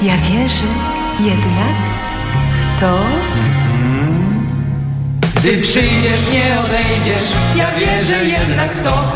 Ja wierzę jednak w to. Gdy przyjdziesz, nie odejdziesz, ja wierzę jednak w to.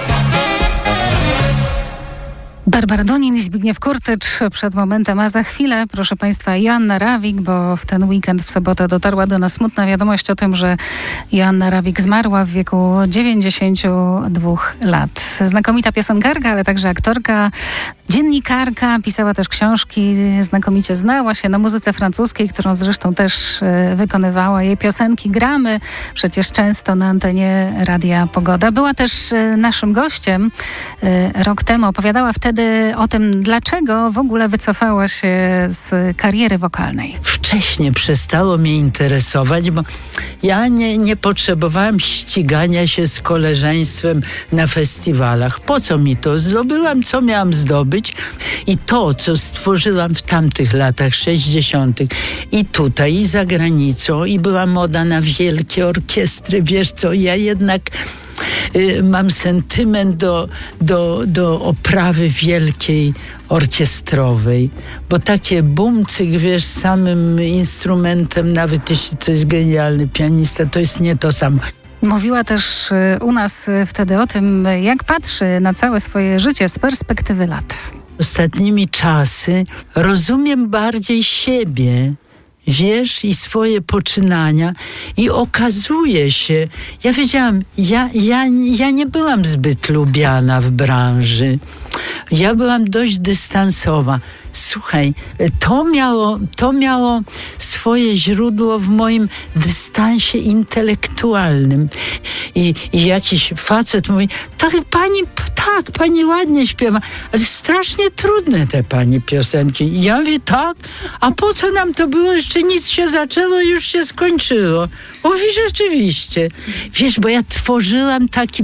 Barbara Dunin i Zbigniew Kurtycz przed momentem, a za chwilę, proszę Państwa, Joanna Rawik, bo w ten weekend, w sobotę dotarła do nas smutna wiadomość o tym, że Joanna Rawik zmarła w wieku 92 lat. Znakomita piosenkarka, ale także aktorka, dziennikarka, pisała też książki, znakomicie znała się na muzyce francuskiej, którą zresztą też wykonywała. Jej piosenki gramy przecież często na antenie Radia Pogoda. Była też naszym gościem rok temu. Opowiadała wtedy o tym, dlaczego w ogóle wycofała się z kariery wokalnej. Wcześniej przestało mnie interesować, bo ja nie potrzebowałam ścigania się z koleżeństwem na festiwalach. Po co mi to? Zdobyłam, co miałam zdobyć i to, co stworzyłam w tamtych latach 60. i tutaj, i za granicą, i była moda na wielkie orkiestry. Wiesz co, ja jednak mam sentyment do oprawy wielkiej orkiestrowej, bo takie bumcyk, wiesz, samym instrumentem, nawet jeśli to jest genialny pianista, to jest nie to samo. Mówiła też u nas wtedy o tym, jak patrzy na całe swoje życie z perspektywy lat. Ostatnimi czasy rozumiem bardziej siebie, wiesz, i swoje poczynania i okazuje się, ja wiedziałam, ja nie byłam zbyt lubiana w branży. Ja byłam dość dystansowa. Słuchaj, to miało swoje źródło w moim dystansie intelektualnym. I jakiś facet mówi, pani ładnie śpiewa, ale strasznie trudne te pani piosenki. Ja mówię, tak, a po co nam to było? Jeszcze nic się zaczęło i już się skończyło. Mówi, rzeczywiście. Wiesz, bo ja tworzyłam taki